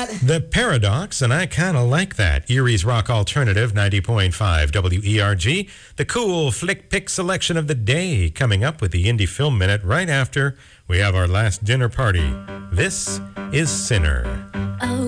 The Paradox, and I kind of like that. Erie's Rock Alternative, 90.5 WERG. The cool flick pick selection of the day coming up with the Indie Film Minute right after we have our last dinner party. This is Sinner.